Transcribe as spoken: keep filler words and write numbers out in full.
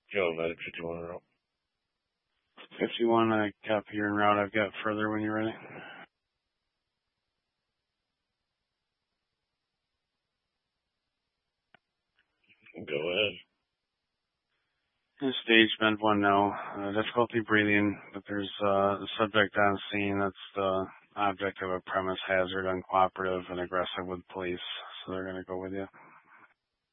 Joe, medic fifty-one route. fifty-one, I copy your en route. I've got further when you're ready. Go ahead. Stage bend one now. Uh, difficulty breathing, but there's uh, the subject on scene that's the object of a premise hazard, uncooperative and aggressive with police. So they're going to go with you.